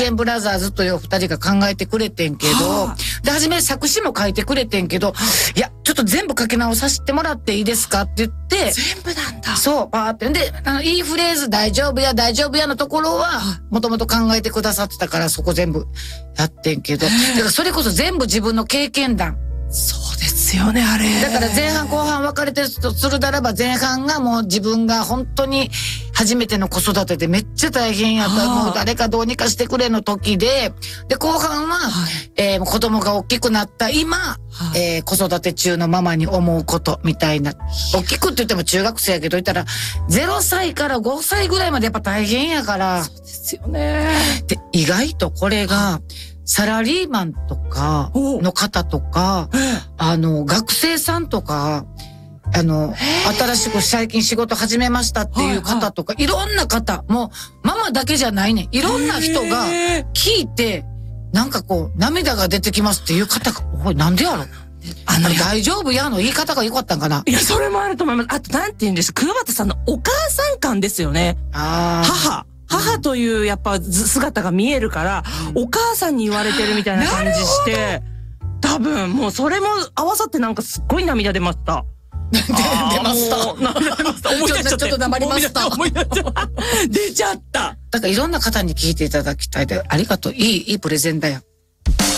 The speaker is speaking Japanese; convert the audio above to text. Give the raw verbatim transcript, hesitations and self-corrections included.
レンブラザーズというお二人が考えてくれてんけど、はあ、で、初め作詞も書いてくれてんけど、はあ、いや、ちょっと全部書き直させてもらっていいですかって言って、 全部なんだ。 そう、パーって。で、あの、いいフレーズ大丈夫や、大丈夫やのところは、もともと考えてくださってたから、そこ全部やってんけど、だからそれこそ全部自分の経験談。 そうですよね、あれ。 だから前半後半分かれてるとするならば、前半がもう自分が本当に初めての子育てでめっちゃ大変やった、もう誰かどうにかしてくれの時で、で、後半は、はい、えー、子供が大きくなった今、はい、えー、子育て中のママに思うことみたいな。大きくって言っても中学生やけど、言ったら、ゼロさいからごさいぐらいまでやっぱ大変やから。 そうですよね。 で、意外とこれが、サラリーマンとかの方とか、あの、学生さんとか、あの、新しく最近仕事始めましたっていう方とか、いろんな方、もう、ママだけじゃないね。いろんな人が聞いて、なんかこう、涙が出てきますっていう方が、おい、なんでやろあの、大丈夫やの言い方が良かったんかな。 いや、それもあると思います。あと、なんて言うんです、桑畑さんのお母さん感ですよね。 ああ。 母。母というやっぱ姿が見えるから、うん、お母さんに言われてるみたいな感じして、多分もうそれも合わさってなんかすっごい涙出ました。 出ました。 思い出しちゃった。 ちょっと黙りました。 思い出しちゃった。出ちゃった。 だからいろんな方に聞いていただきたいで、ありがとう。いい、いいプレゼンだよ。